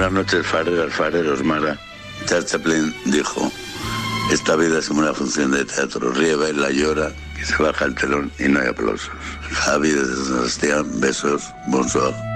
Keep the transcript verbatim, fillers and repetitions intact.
Buenas noches, Farrer, Farrer, Osmara. Charles Chaplin dijo: esta vida es como una función de teatro, ríe, baila, llora, que se baja el telón y no hay aplausos. Javi desde San Sebastián, besos, bonsoir.